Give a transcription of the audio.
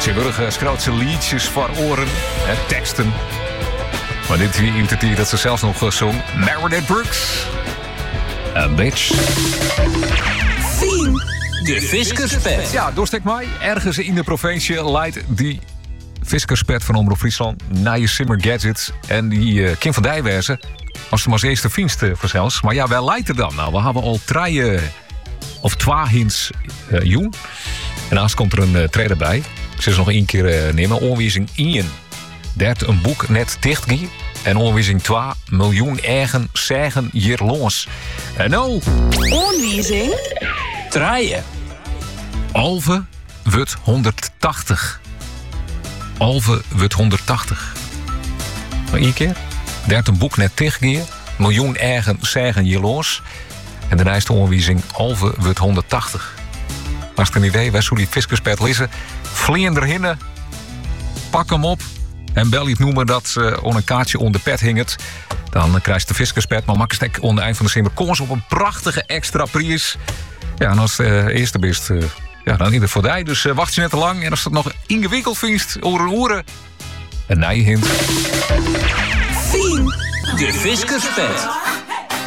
Tegenwoordig schreeuwt ze liedjes voor oren en teksten. Maar dit hier dat ze zelfs nog zong. Meredith Brooks. A bitch. Fien, de Fiskerspet. Ja, doorstek mij. Ergens in de provincie leidt die Fiskerspet van Omroep Friesland naar je Simmer Gadgets. En die Kim van Dijwezen als de maar als eerste dienst vanzelfs. Maar ja, wel leidt er dan? Nou, we hebben al 3 of 2 hints joen. En daarnaast komt er een trainer bij. Ik zal ze nog 1 keer nemen. Onwijzing 1. Dert een boek net dichtgie. En onwijzing 2 miljoen eigen zeggen hier los. En nou... Onwijzing 3. Alve wordt 180. Alve wordt 180. Nog 1 keer. Dert een boek net dichtgie. Miljoen eigen zeggen hier los. En daarna is de onwijzing Alve wordt 180. Als het een idee was hoe die Fiskerspet lezen, vliegen erhinnen, pak hem op en bel iets noemen dat ze on een kaartje onder pet hinget. Dan krijgt de Fiskerspet, maar maak stek onder eind van de simmer kans op een prachtige extra prijs. Ja, en als de eerste best, ja, dan ieder voor die. Dus wacht je net te lang. En als het nog ingewikkeld vindt, oren, een nijhint. Fien, de Fiskerspet.